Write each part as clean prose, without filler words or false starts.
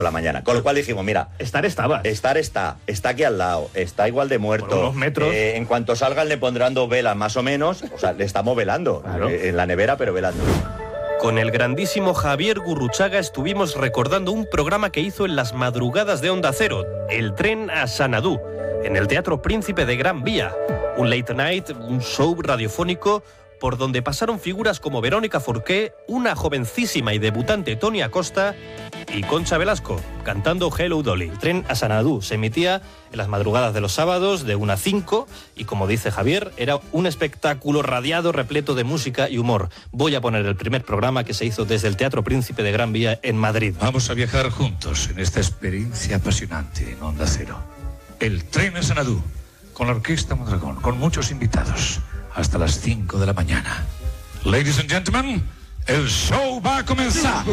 la mañana. Con lo cual dijimos, mira, Estar está aquí al lado, está igual de muerto. Por unos metros. En cuanto salgan le pondrán 2 velas más o menos, o sea, le estamos velando, claro, en la nevera, pero velando. Con el grandísimo Javier Gurruchaga estuvimos recordando un programa que hizo en las madrugadas de Onda Cero, El tren a Sanadú, en el Teatro Príncipe de Gran Vía. Un late night, un show radiofónico por donde pasaron figuras como Verónica Forqué, una jovencísima y debutante Toni Acosta y Concha Velasco, cantando Hello Dolly. El tren a Sanadú se emitía en las madrugadas de los sábados de 1 a 5 y, como dice Javier, era un espectáculo radiado repleto de música y humor. Voy a poner el primer programa que se hizo desde el Teatro Príncipe de Gran Vía en Madrid. Vamos a viajar juntos en esta experiencia apasionante en Onda Cero. El tren a Sanadú, con la Orquesta Mondragón, con muchos invitados, hasta las 5 de la mañana. Ladies and gentlemen, el show va a comenzar.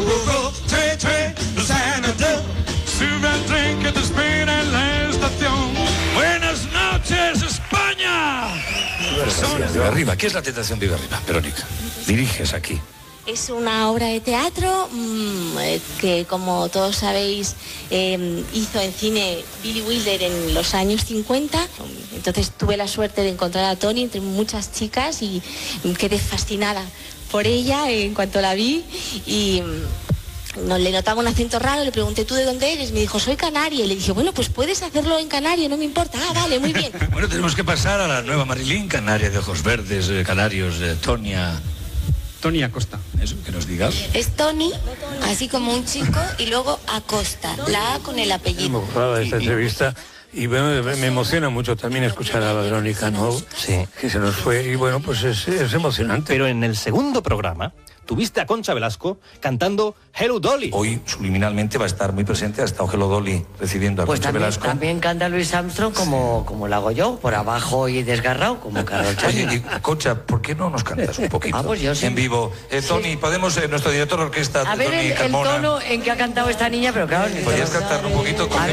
Sube al tren que te espera en la estación. Buenas noches, España. Vive Arriba. ¿Qué es la Tentación Vive Arriba, Verónica? Diriges aquí. Es una obra de teatro que, como todos sabéis, hizo en cine Billy Wilder en los años 50. Entonces tuve la suerte de encontrar a Toni entre muchas chicas y quedé fascinada por ella en cuanto la vi y no le notaba un acento raro. Le pregunté, ¿tú de dónde eres? Me dijo, soy canaria. Y le dije, bueno, pues puedes hacerlo en canario, no me importa. Ah, vale, muy bien. Bueno, tenemos que pasar a la nueva Marilyn, canaria de ojos verdes, canarios, Toni Acosta. Eso, que nos digas. Es Toni, así como un chico, y luego Acosta, la A con el apellido. Me acordaba de esta entrevista y bueno, me emociona mucho también escuchar a Verónica, ¿no? Sí. Que se nos fue y bueno, pues es emocionante. Pero en el segundo programa tuviste a Concha Velasco cantando Hello Dolly. Hoy subliminalmente va a estar muy presente, ha estado Hello Dolly recibiendo a Concha Velasco. También canta Louis Armstrong como lo hago yo, por abajo y desgarrado, como Carol Channing. Oye, Concha, ¿por qué no nos cantas un poquito? Pues yo sí. En vivo. Toni, podemos, nuestro director de orquesta, A ver Toni el Carmona. tono en que ha cantado esta niña, pero claro... ¿Podrías cantar un poquito con